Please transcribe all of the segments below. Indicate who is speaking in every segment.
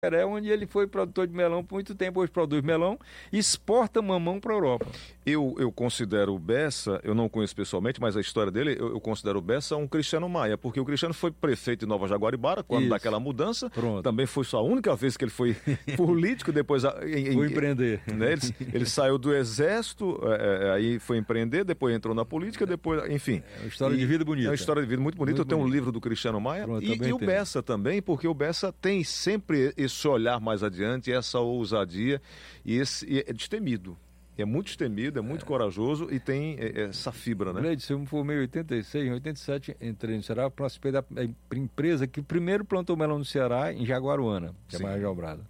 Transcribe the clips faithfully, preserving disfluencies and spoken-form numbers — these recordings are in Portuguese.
Speaker 1: É onde ele foi produtor de melão por muito tempo, hoje produz melão e exporta mamão para a Europa.
Speaker 2: Eu, eu considero o Bessa, eu não conheço pessoalmente, mas a história dele, eu, eu considero o Bessa um Cristiano Maia, porque o Cristiano foi prefeito de Nova Jaguaribara, quando
Speaker 1: Isso.
Speaker 2: daquela mudança,
Speaker 1: Pronto.
Speaker 2: também foi só a única vez que ele foi político, depois... Em,
Speaker 1: foi empreender.
Speaker 2: Né, ele, ele saiu do exército, é, é, aí foi empreender, depois entrou na política, depois, enfim.
Speaker 1: É uma história e, de vida bonita.
Speaker 2: É uma história de vida muito bonita, muito eu tenho bonito. Um livro do Cristiano Maia, Pronto, e, e o Bessa também, porque o Bessa tem sempre esse olhar mais adiante, essa ousadia, e esse e é destemido. É muito destemido, é muito é. corajoso e tem é, essa fibra, né?
Speaker 1: Leite, eu me formei em oitenta e seis, em oitenta e sete entrei no Ceará, participei da empresa que primeiro plantou melão no Ceará, em Jaguaruana, que é mais Albrada.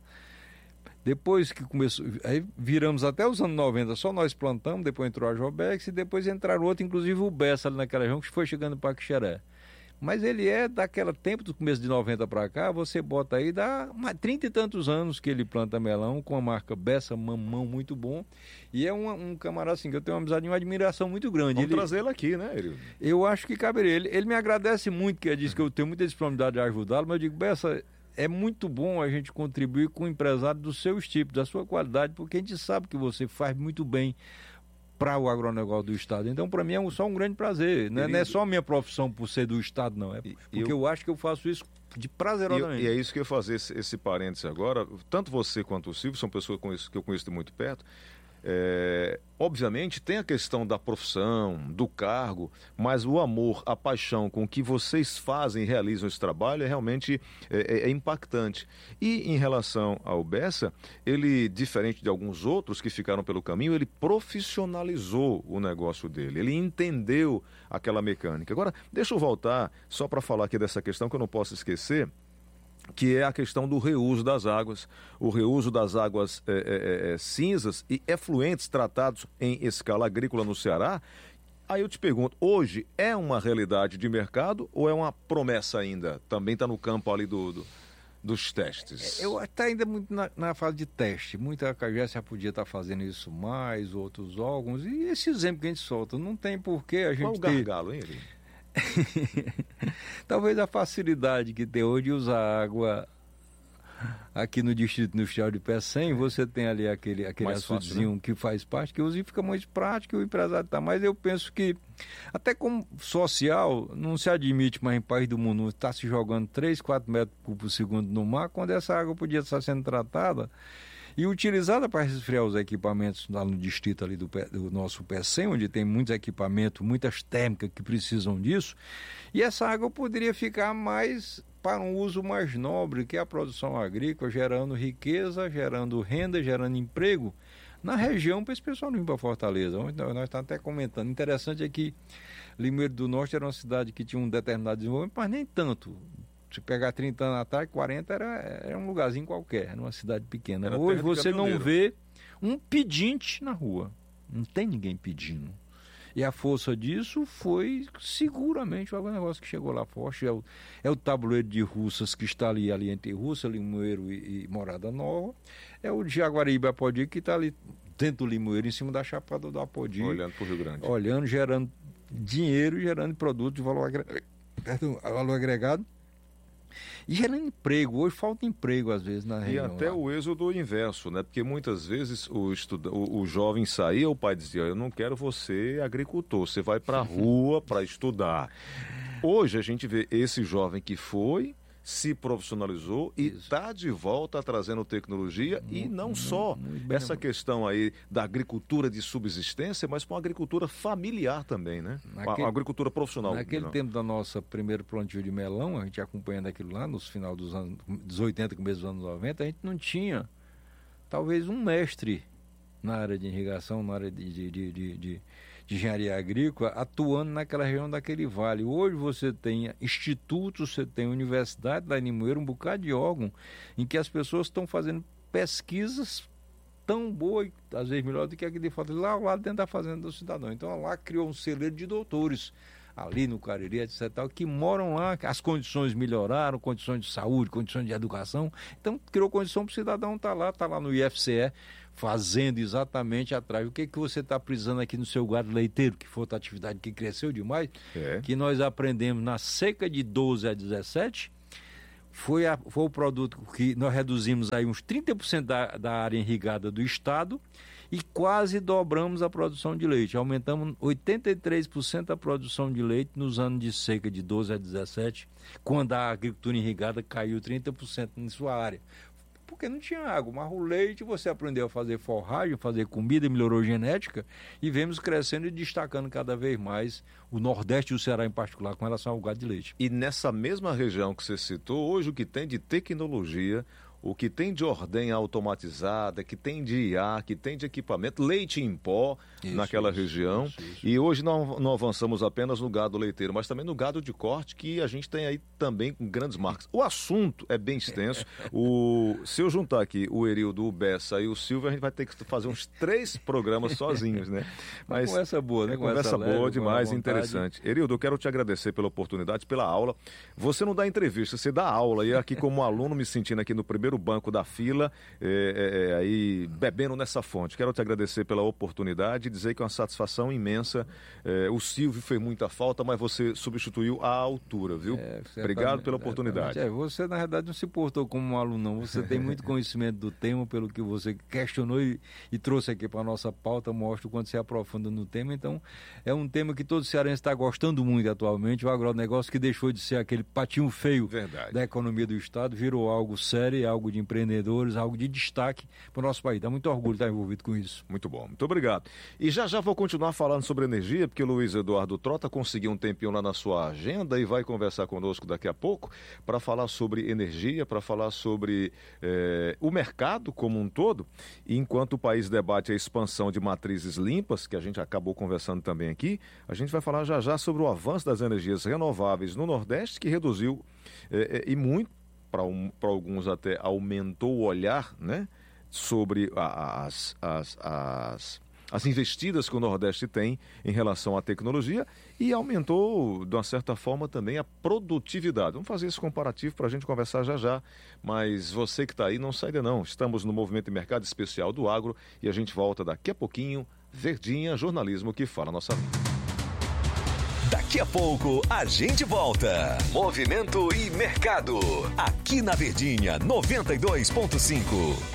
Speaker 1: Depois que começou, aí viramos até os anos noventa, só nós plantamos, depois entrou a Jobex e depois entraram outro, inclusive o Bessa ali naquela região, que foi chegando para Quixeré. Mas ele é daquele tempo, do começo de noventa para cá, você bota aí, dá trinta e tantos anos que ele planta melão, com a marca Bessa Mamão, muito bom. E é um, um camarada assim, que eu tenho uma amizade e uma admiração muito grande.
Speaker 2: Vamos
Speaker 1: ele,
Speaker 2: trazer ele aqui, né, Erildo?
Speaker 1: Eu acho que caberia. Ele, ele me agradece muito, que ele diz que eu tenho muita disponibilidade de ajudá-lo, mas eu digo, Bessa, é muito bom a gente contribuir com o empresário dos seus tipos, da sua qualidade, porque a gente sabe que você faz muito bem para o agronegócio do Estado. Então, para mim, é só um grande prazer. Não é, não é só a minha profissão por ser do Estado, não. É porque eu, eu acho que eu faço isso de prazerosamente.
Speaker 2: E, e é isso que eu ia fazer, esse, esse parênteses agora. Tanto você quanto o Silvio são pessoas que eu conheço, que eu conheço de muito perto. É, obviamente tem a questão da profissão, do cargo, mas o amor, a paixão com que vocês fazem e realizam esse trabalho é realmente é, é impactante. E em relação ao Bessa, ele, diferente de alguns outros que ficaram pelo caminho, ele profissionalizou o negócio dele, ele entendeu aquela mecânica. Agora, deixa eu voltar só para falar aqui dessa questão que eu não posso esquecer, que é a questão do reuso das águas, o reuso das águas é, é, é, cinzas e efluentes tratados em escala agrícola no Ceará. Aí eu te pergunto, hoje é uma realidade de mercado ou é uma promessa ainda? Também está no campo ali do, do, dos testes?
Speaker 1: Eu está ainda muito na, na fase de teste. Muita C A G E S já podia estar tá fazendo isso mais, outros órgãos. E esse exemplo que a gente solta, não tem porquê a gente
Speaker 2: Qual o gargalo, hein, Eli?
Speaker 1: Talvez a facilidade que tem hoje de usar água aqui no Distrito Industrial de Pecém, você tem ali aquele, aquele açudezinho, né, que faz parte, que usa e fica muito prático e o empresário está. Mas eu penso que, até como social, não se admite mais em país do mundo estar se jogando três, quatro metros por segundo no mar, quando essa água podia estar sendo tratada e utilizada para resfriar os equipamentos lá no distrito ali do, do nosso Pecém, onde tem muitos equipamentos, muitas térmicas que precisam disso, e essa água poderia ficar mais para um uso mais nobre, que é a produção agrícola, gerando riqueza, gerando renda, gerando emprego na região para esse pessoal não vir para Fortaleza. Nós estamos até comentando. Interessante é que Limoeiro do Norte era uma cidade que tinha um determinado desenvolvimento, mas nem tanto. Se pegar trinta anos atrás, quarenta era, era um lugarzinho qualquer, era uma cidade pequena. Era Hoje você não vê um pedinte na rua. Não tem ninguém pedindo. E a força disso foi seguramente o negócio que chegou lá forte. É o, é o tabuleiro de Russas que está ali, ali entre Russa, Limoeiro e, e Morada Nova. É o de Jaguaribe Apodi que está ali dentro do Limoeiro, em cima da Chapada do Apodi.
Speaker 2: Olhando para o Rio Grande.
Speaker 1: Olhando, gerando dinheiro, gerando produto de valor, agre... Perdão, valor agregado. E gerando emprego. Hoje falta emprego às vezes na região.
Speaker 2: E até lá. O êxodo inverso, né? Porque muitas vezes o, estuda... o, o jovem saía, o pai dizia, eu não quero você agricultor, você vai para a rua para estudar. Hoje a gente vê esse jovem que foi, se profissionalizou e está de volta trazendo tecnologia muito, e não muito, só muito essa questão aí da agricultura de subsistência, mas com a agricultura familiar também, né? Naquele, a agricultura profissional.
Speaker 1: Naquele não. tempo da nossa primeira plantio de melão, a gente acompanhando aquilo lá, nos final dos anos dos oitenta, começo dos anos noventa, a gente não tinha talvez um mestre na área de irrigação, na área de, de, de, de, de de engenharia agrícola, atuando naquela região daquele vale. Hoje você tem institutos, você tem universidade lá em Limoeiro, um bocado de órgão, em que as pessoas estão fazendo pesquisas tão boas, às vezes melhor do que aqui de Fortaleza, lá ao lado dentro da fazenda do cidadão. Então lá criou um celeiro de doutores, ali no Cariri, etcétera, que moram lá, as condições melhoraram, condições de saúde, condições de educação, então criou condição para o cidadão estar lá, estar lá no I F C E, fazendo exatamente atrás. O que, que você está precisando aqui no seu gado leiteiro, que foi outra atividade que cresceu demais, é. que nós aprendemos na seca de doze a dezessete, foi, a, foi o produto que nós reduzimos aí uns trinta por cento da, da área irrigada do estado e quase dobramos a produção de leite. Aumentamos oitenta e três por cento a produção de leite nos anos de seca de doze a dezessete, quando a agricultura irrigada caiu trinta por cento em sua área. Porque não tinha água, mas o leite você aprendeu a fazer forragem, fazer comida, melhorou a genética e vemos crescendo e destacando cada vez mais o Nordeste e o Ceará em particular com relação ao gado de leite.
Speaker 2: E nessa mesma região que você citou, hoje o que tem de tecnologia, o que tem de ordenha automatizada, que tem de I A, que tem de equipamento, leite em pó isso, naquela isso, região. Isso, isso. E hoje não, não avançamos apenas no gado leiteiro, mas também no gado de corte, que a gente tem aí também com grandes marcas. O assunto é bem extenso. O, se eu juntar aqui o Erildo, o Bessa e o Silvio, a gente vai ter que fazer uns três programas sozinhos, né?
Speaker 1: Mas uma conversa boa, né?
Speaker 2: É conversa boa leve, demais, interessante. Erildo, eu quero te agradecer pela oportunidade, pela aula. Você não dá entrevista, você dá aula. E aqui como aluno, me sentindo aqui no primeiro o banco da fila, é, é, aí bebendo nessa fonte. Quero te agradecer pela oportunidade e dizer que é uma satisfação imensa. É, o Silvio fez muita falta, mas você substituiu à altura, viu? É, Obrigado pela oportunidade.
Speaker 1: É, você, na verdade, não se portou como um aluno, não. Você tem muito conhecimento do tema, pelo que você questionou e, e trouxe aqui para a nossa pauta, mostra o quanto você aprofunda no tema. Então, é um tema que todo cearense está gostando muito atualmente. O agronegócio que deixou de ser aquele patinho feio Verdade. da economia do Estado, virou algo sério, algo de empreendedores, algo de destaque para o nosso país. Dá muito orgulho estar envolvido com isso.
Speaker 2: Muito bom, muito obrigado. E já já vou continuar falando sobre energia, porque o Luiz Eduardo Trota conseguiu um tempinho lá na sua agenda e vai conversar conosco daqui a pouco para falar sobre energia, para falar sobre eh, o mercado como um todo. E enquanto o país debate a expansão de matrizes limpas, que a gente acabou conversando também aqui, a gente vai falar já já sobre o avanço das energias renováveis no Nordeste, que reduziu eh, eh, e muito, para um, para alguns até aumentou o olhar, né, sobre as, as, as, as investidas que o Nordeste tem em relação à tecnologia e aumentou, de uma certa forma, também a produtividade. Vamos fazer esse comparativo para a gente conversar já já, mas você que está aí, não saia não. Estamos no Movimento de Mercado Especial do Agro e a gente volta daqui a pouquinho. Verdinha, jornalismo que fala a nossa vida.
Speaker 3: Daqui a pouco a gente volta. Movimento e Mercado. Aqui na Verdinha noventa e dois ponto cinco.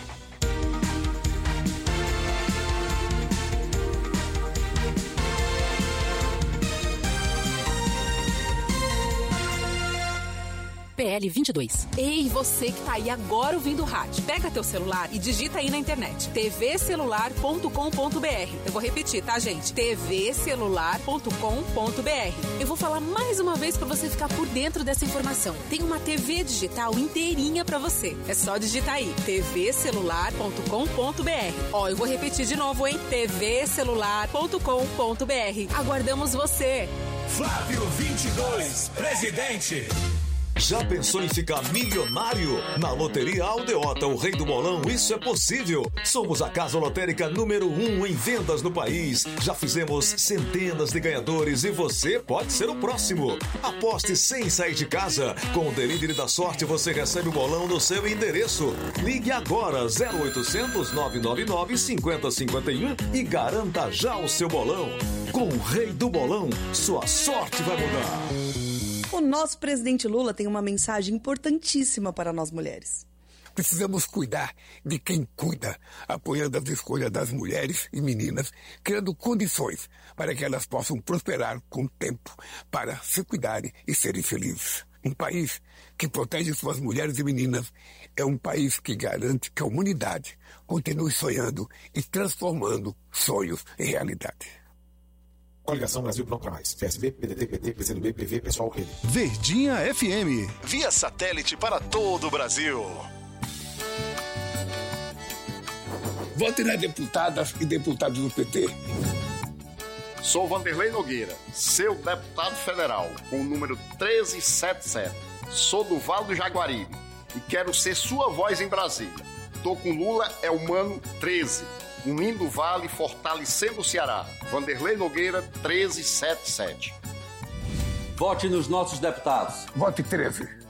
Speaker 4: P L vinte e dois. Ei, você que tá aí agora ouvindo o rádio. Pega teu celular e digita aí na internet. t v celular ponto com ponto b r. Eu vou repetir, tá, gente? t v celular ponto com ponto b r. Eu vou falar mais uma vez pra você ficar por dentro dessa informação. Tem uma T V digital inteirinha pra você. É só digitar aí. t v celular ponto com ponto b r. Ó, eu vou repetir de novo, hein? t v celular ponto com ponto b r. Aguardamos você.
Speaker 3: Flávio vinte e dois, presidente. Já pensou em ficar milionário? Na Loteria Aldeota, o rei do bolão, isso é possível. Somos a casa lotérica número um em vendas no país. Já fizemos centenas de ganhadores e você pode ser o próximo. Aposte sem sair de casa. Com o Delivery da Sorte, você recebe o bolão no seu endereço. Ligue agora zero oitocentos, nove nove nove, cinco zero cinco um e garanta já o seu bolão. Com o rei do bolão, sua sorte vai mudar.
Speaker 5: O nosso presidente Lula tem uma mensagem importantíssima para nós mulheres.
Speaker 6: Precisamos cuidar de quem cuida, apoiando as escolhas das mulheres e meninas, criando condições para que elas possam prosperar com tempo, para se cuidarem e serem felizes. Um país que protege suas mulheres e meninas é um país que garante que a humanidade continue sonhando e transformando sonhos em realidade.
Speaker 7: Coligação Brasil Pronto para Mais. P S B, P D T, P T, P C do B, P V, Pessoal, Rede.
Speaker 3: Verdinha F M. Via satélite para todo o Brasil.
Speaker 6: Vote nas deputadas e deputados do P T.
Speaker 8: Sou Vanderlei Nogueira, seu deputado federal, com o número treze setenta e sete. Sou do Vale do Jaguaribe e quero ser sua voz em Brasília. Tô com Lula, é o Mano treze. Unindo o Vale, fortalecendo o Ceará. Vanderlei Nogueira, treze setenta e sete.
Speaker 9: Vote nos nossos deputados.
Speaker 6: Vote treze.